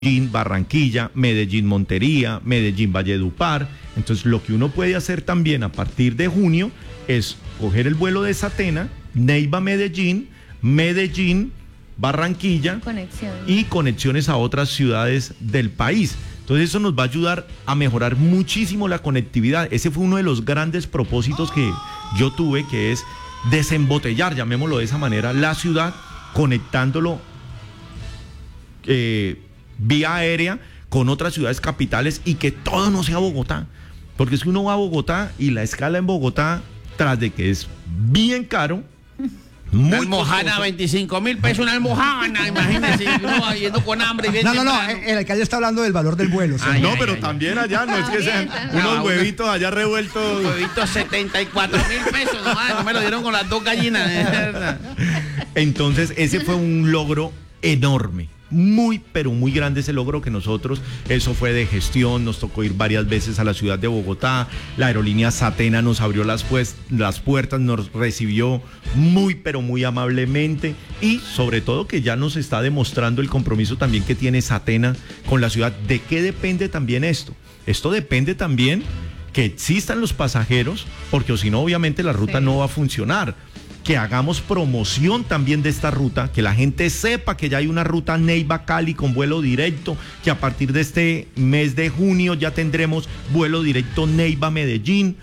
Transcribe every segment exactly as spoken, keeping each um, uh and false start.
Medellín, Barranquilla, Medellín, Montería, Medellín, Valledupar. Entonces lo que uno puede hacer también a partir de junio es coger el vuelo de Satena, Neiva, Medellín, Medellín, Barranquilla Conexión. y conexiones a otras ciudades del país. Entonces eso nos va a ayudar a mejorar muchísimo la conectividad. Ese fue uno de los grandes propósitos que yo tuve, que es desembotellar, llamémoslo de esa manera, la ciudad, conectándolo eh, vía aérea con otras ciudades capitales y que todo no sea Bogotá. Porque es que uno va a Bogotá y la escala en Bogotá, tras de que es bien caro, muy almohana, veinticinco mil pesos una almohana, imagínese, uno va yendo con hambre y bien No, no, no, temprano. el alcalde está hablando del valor del vuelo. ¿Sí? Ay, no, ay, pero ay, también allá, no es que sean También, unos no, huevitos allá revueltos. Huevitos setenta y cuatro mil pesos, no, no me lo dieron con las dos gallinas. de verdad. Entonces ese fue un logro enorme, muy pero muy grande ese logro que nosotros, eso fue de gestión, nos tocó ir varias veces a la ciudad de Bogotá, la aerolínea Satena nos abrió las, pues, las puertas, nos recibió muy pero muy amablemente y sobre todo que ya nos está demostrando el compromiso también que tiene Satena con la ciudad. ¿De qué depende también esto? Esto depende también que existan los pasajeros, porque o si no obviamente la ruta Sí. no va a funcionar. Que hagamos promoción también de esta ruta, que la gente sepa que ya hay una ruta Neiva-Cali con vuelo directo, que a partir de este mes de junio ya tendremos vuelo directo Neiva-Medellín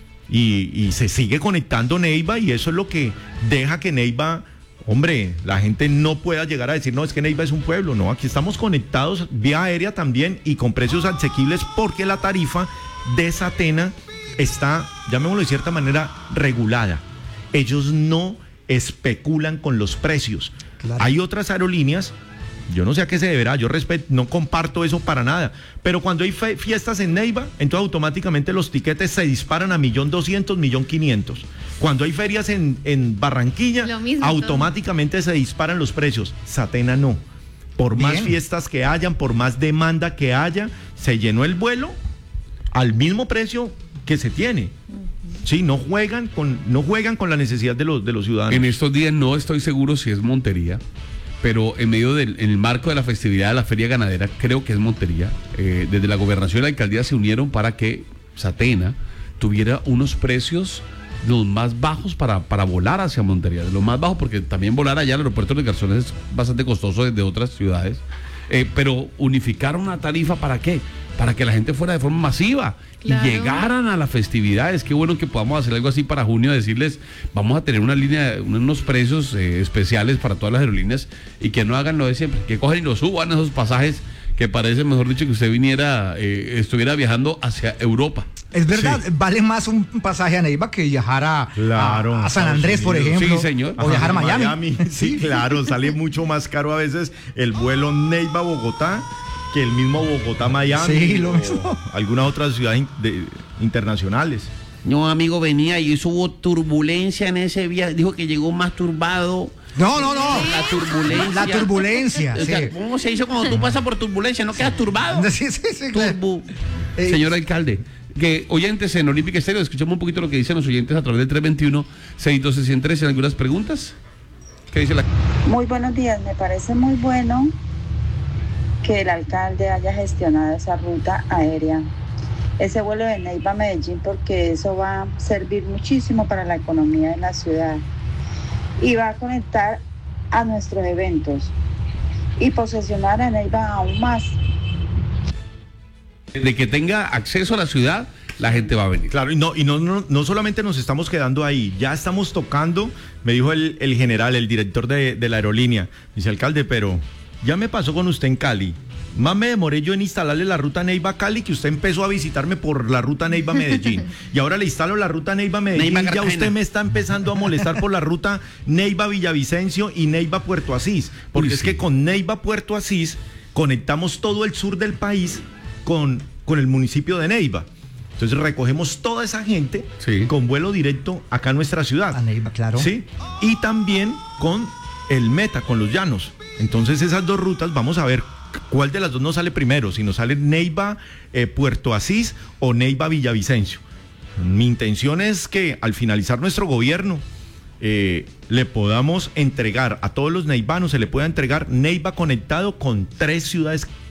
y, y se sigue conectando Neiva y eso es lo que deja que Neiva, hombre, la gente no pueda llegar a decir, no, es que Neiva es un pueblo, no, aquí estamos conectados vía aérea también y con precios asequibles porque la tarifa de Satena está, llamémoslo de cierta manera, regulada. Ellos no especulan con los precios. Claro. Hay otras aerolíneas, yo no sé a qué se deberá, yo respeto, no comparto eso para nada, pero cuando hay fe, fiestas en Neiva, entonces automáticamente los tiquetes se disparan a millón doscientos, millón quinientos. Cuando hay ferias en, en Barranquilla, Lo mismo, automáticamente todo. Se disparan los precios. Satena no. Por más Bien. fiestas que hayan, por más demanda que haya, se llenó el vuelo al mismo precio que se tiene. Sí, no juegan con, no juegan con la necesidad de los, de los ciudadanos. En estos días no estoy seguro si es Montería, pero en medio del, en el marco de la festividad de la Feria Ganadera, creo que es Montería, eh, desde la gobernación y la alcaldía se unieron para que Satena tuviera unos precios los más bajos para, para volar hacia Montería, de los más bajos, porque también volar allá al aeropuerto de Garzón es bastante costoso desde otras ciudades, eh, pero unificaron una tarifa ¿para qué? Para que la gente fuera de forma masiva Claro. y llegaran a las festividades. Qué bueno que podamos hacer algo así para junio, decirles, vamos a tener una línea, unos precios eh, especiales para todas las aerolíneas y que no hagan lo de siempre, que cojan y lo suban esos pasajes que parece, mejor dicho, que usted viniera, eh, estuviera viajando hacia Europa. Es verdad, Sí. vale más un pasaje a Neiva que viajar a, Claro, a, a San Andrés, por Estados ejemplo. Sí, señor. O viajar a Miami. Miami. Sí, claro, sale mucho más caro a veces el vuelo Neiva-Bogotá que el mismo Bogotá-Miami. Sí, lo o mismo. algunas otras ciudades de- internacionales. No, amigo, venía y eso hubo turbulencia en ese viaje, dijo que llegó más turbado. No, no, no. La turbulencia. La turbulencia, O sea, sí. ¿cómo se dice cuando tú pasas por turbulencia? ¿No quedas turbado? Sí, sí, sí, claro. Turbu. Eh, Señor alcalde, que oyentes en Olímpica Estéreo, escuchemos un poquito lo que dicen los oyentes a través del tres veintiuno, seis doce, ciento trece. ¿Algunas preguntas? ¿Qué dice la...? Muy buenos días, me parece muy bueno que el alcalde haya gestionado esa ruta aérea, ese vuelo de Neiva a Medellín, porque eso va a servir muchísimo para la economía de la ciudad y va a conectar a nuestros eventos y posesionar a Neiva aún más. De que tenga acceso a la ciudad, la gente va a venir. Claro, y no, y no, no, no solamente nos estamos quedando ahí, ya estamos tocando, me dijo el, el general, el director de, de la aerolínea, dice, alcalde, pero ya me pasó con usted en Cali. Más me demoré yo en instalarle la ruta Neiva-Cali que usted empezó a visitarme por la ruta Neiva-Medellín. Y ahora le instalo la ruta Neiva-Medellín. Neiva Ya usted Cartagena. me está empezando a molestar por la ruta Neiva-Villavicencio y Neiva-Puerto Asís. Porque Uy, es sí. que con Neiva-Puerto Asís conectamos todo el sur del país con, con el municipio de Neiva. Entonces recogemos toda esa gente Sí. con vuelo directo acá a nuestra ciudad. A Neiva, claro. Sí, y también con el Meta, con los llanos. Entonces esas dos rutas, vamos a ver cuál de las dos nos sale primero, si nos sale Neiva, eh, Puerto Asís o Neiva, Villavicencio. Mi intención es que al finalizar nuestro gobierno eh, le podamos entregar a todos los neivanos, se le pueda entregar Neiva conectado con tres ciudades